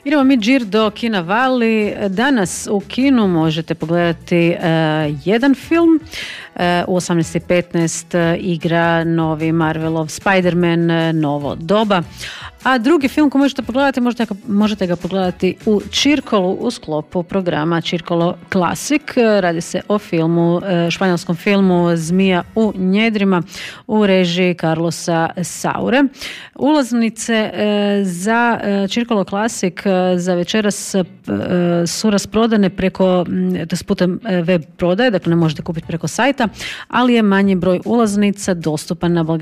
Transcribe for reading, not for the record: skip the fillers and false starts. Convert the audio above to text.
Idemo mi džir do Kina Vali. Danas u kinu možete pogledati jedan film. U 18:15 igra novi Marvelov Spider-Man Novo doba. A drugi film koji možete pogledati, možete ga pogledati u Čirkolu u sklopu programa Čirkolo Classic. Radi se o filmu, španjolskom filmu Zmija u njedrima u režiji Carlosa Saure. Ulaznice za Čirkolo Classic za večeras su rasprodane putem web prodaje, dakle ne možete kupiti preko sajta, ali je manji broj ulaznica dostupan na